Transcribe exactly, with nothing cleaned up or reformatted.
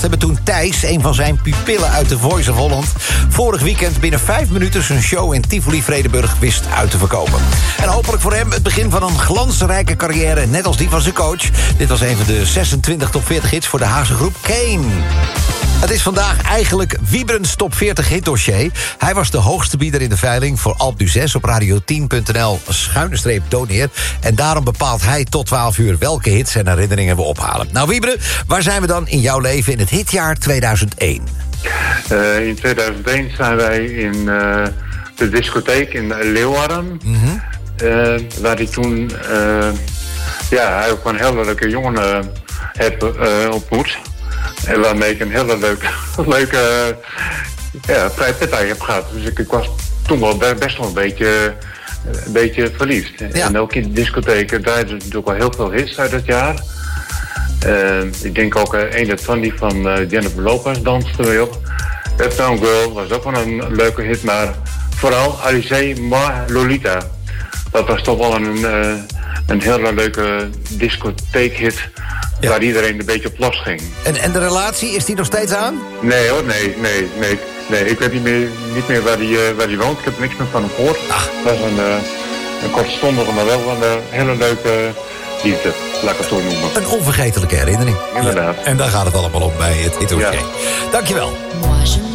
hebben toen Thijs, een van zijn pupillen uit The Voice of Holland, vorig weekend binnen vijf minuten zijn show in Tivoli-Vredenburg wist uit te verkopen. En hopelijk voor hem het begin van een glansrijke carrière, net als die van zijn coach. Dit was een van de zesentwintig top veertig hits voor de Haagse groep Kane. Het is vandaag eigenlijk Wiebrens top veertig hitdossier. Hij was de hoogste bieder in de veiling voor Alpe d'Huez op radio tien punt n l schuine streep doneer. En daarom bepaalt hij tot twaalf uur welke hits en herinneringen we ophalen. Nou Wiebren, waar zijn we dan in jouw leven in het hitjaar tweeduizend één? Uh, in tweeduizend één zijn wij in uh, de discotheek in Leeuwarden. Mm-hmm. Uh, waar ik toen uh, ja, ook een hele leuke jongen uh, heb uh, ontmoet. En waarmee ik een hele leuke, leuke uh, ja, vrije partij heb gehad. Dus ik, ik was toen wel best wel een beetje, een beetje verliefd. Ja. En ook in de discotheken draaiden natuurlijk al heel veel hits uit het jaar. Uh, ik denk ook uh, een van die van uh, Jennifer Lopez danste mee op. Uptown Girl was ook wel een leuke hit, maar vooral Alizé Ma Lolita. Dat was toch wel een, uh, een hele leuke discotheekhit. Ja. Waar iedereen een beetje op los ging. En, en de relatie, is die nog steeds aan? Nee hoor, nee, nee, nee. nee. Ik weet niet meer, niet meer waar die, uh, waar die woont. Ik heb niks meer van hem gehoord. Ach. Dat was een, uh, een kortstondige, maar wel een uh, hele leuke liefde. Laat ik het zo noemen. Een onvergetelijke herinnering. Inderdaad. Ja. En daar gaat het allemaal om bij het hitdossier. Ja. Dankjewel.